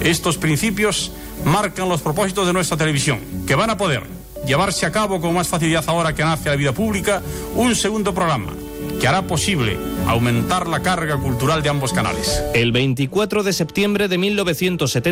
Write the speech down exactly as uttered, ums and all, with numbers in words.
Estos principios marcan los propósitos de nuestra televisión, que van a poder llevarse a cabo con más facilidad ahora que nace la vida pública un segundo programa, que hará posible aumentar la carga cultural de ambos canales. El veinticuatro de septiembre de mil novecientos setenta